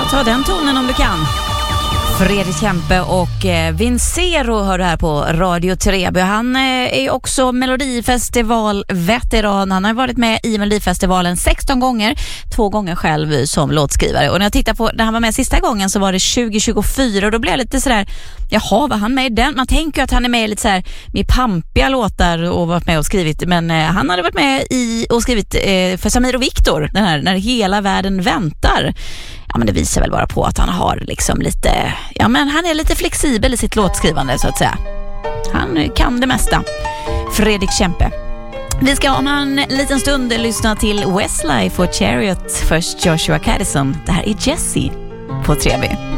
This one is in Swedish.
Ta den tonen om du kan. Fredrik Kempe och Vincero hör det här på Radio Treby. Han är också Melodifestival-veteran. Han har varit med i Melodifestivalen 16 gånger, 2 gånger själv som låtskrivare. Och när jag tittar på när han var med sista gången så var det 2024 och då blev jag lite sådär, jaha, var han med i den? Man tänker ju att han är med i lite sådär med pampiga låtar och varit med och skrivit, men han hade varit med i och skrivit för Samir och Viktor, den här När hela världen väntar. Ja, men det visar väl bara på att han har liksom lite, ja men han är lite flexibel i sitt låtskrivande så att säga. Han kan det mesta. Fredrik Kempe. Vi ska om en liten stund lyssna till Westlife och Chariot, först Joshua Caddison. Det här är Jessie på Treby.